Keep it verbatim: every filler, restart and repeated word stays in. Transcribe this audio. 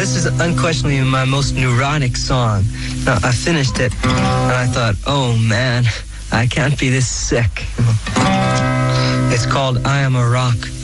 this is unquestionably my most neurotic song. Now, I finished it, and I thought, oh, man, I can't be this sick. It's called I Am a Rock.